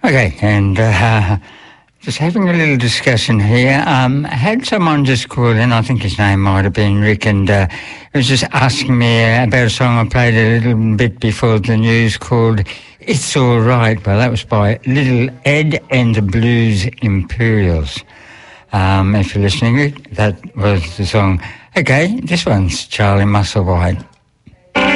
Okay, and just having a little discussion here. Had someone just called in, I think his name might have been Rick, and he was just asking me about a song I played a little bit before the news called It's All Right. Well, that was by Little Ed and the Blues Imperials. If you're listening, that was the song. Okay, this one's Charlie Musselwhite.